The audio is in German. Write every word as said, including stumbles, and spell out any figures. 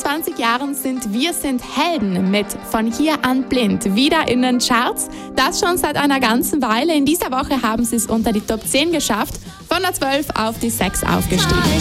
zwanzig Jahren sind Wir sind Helden mit Von hier an blind wieder in den Charts. Das schon seit einer ganzen Weile. In dieser Woche haben sie es unter die Top zehn geschafft, von der zwölf auf die sechs aufgestiegen.